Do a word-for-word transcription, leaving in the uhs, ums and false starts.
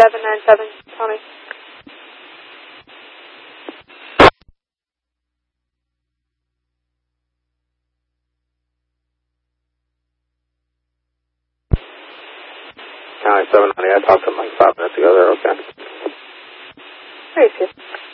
seven nine seven, Tony. County seven ninety, I talked to them like five minutes ago. They're okay. There you see.